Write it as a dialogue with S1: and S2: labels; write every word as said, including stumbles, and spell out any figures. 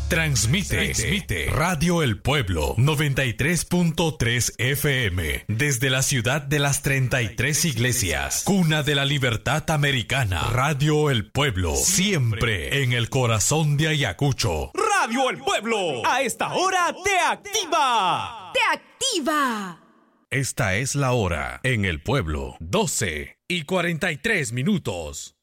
S1: Transmite, Transmite Radio El Pueblo noventa y tres punto tres F M desde la ciudad de las treinta y tres iglesias, cuna de la libertad americana. Radio El Pueblo, siempre en el corazón de Ayacucho.
S2: Radio El Pueblo, a esta hora te activa.
S3: ¡Te activa!
S1: Esta es la hora en El Pueblo, doce y cuarenta y tres minutos.